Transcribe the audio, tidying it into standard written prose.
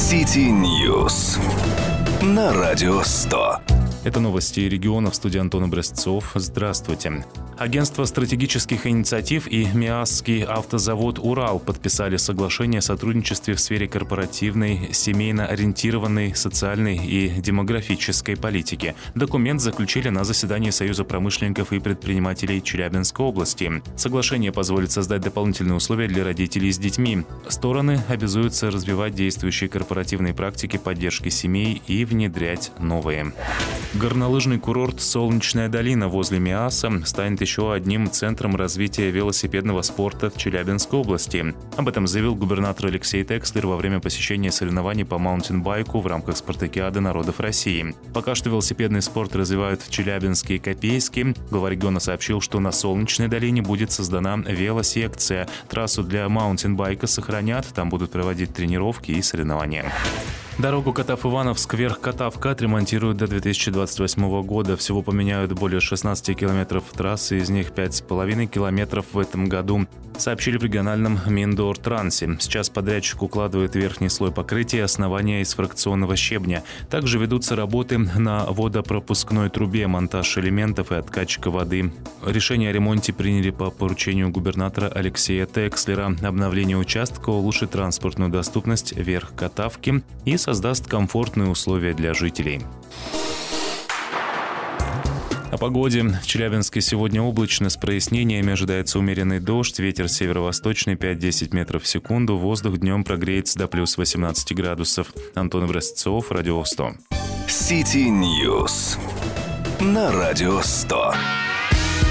City News на Радио 100. Это новости регионов. В студии Антон Образцов. Здравствуйте. Агентство стратегических инициатив и МИАСский автозавод «Урал» подписали соглашение о сотрудничестве в сфере корпоративной, семейно-ориентированной, социальной и демографической политики. Документ заключили на заседании Союза промышленников и предпринимателей Челябинской области. Соглашение позволит создать дополнительные условия для родителей с детьми. Стороны обязуются развивать действующие корпоративные практики поддержки семей и внедрять новые. Горнолыжный курорт «Солнечная долина» возле МИАСа станет еще одним центром развития велосипедного спорта в Челябинской области. Об этом заявил губернатор Алексей Текслер во время посещения соревнований по маунтинбайку в рамках Спартакиады народов России. Пока что велосипедный спорт развивают в Челябинске и Копейске. Глава региона сообщил, что на Солнечной долине будет создана велосекция. Трассу для маунтинбайка сохранят, там будут проводить тренировки и соревнования. Дорогу Катав-Ивановск-Верх-Катавка отремонтируют до 2028 года. Всего поменяют более 16 километров трассы, из них 5,5 километров в этом году, сообщили в региональном Миндортрансе. Сейчас подрядчик укладывает верхний слой покрытия, основания из фракционного щебня. Также ведутся работы на водопропускной трубе, монтаж элементов и откачка воды. Решение о ремонте приняли по поручению губернатора Алексея Текслера. Обновление участка улучшит транспортную доступность Верх-Катавки и создаст комфортные условия для жителей. О погоде. В Челябинске сегодня облачно, с прояснениями, ожидается умеренный дождь, ветер северо-восточный 5-10 метров в секунду, воздух днем прогреется до плюс 18 градусов. Антон Образцов, Радио 100. City News на Радио 100.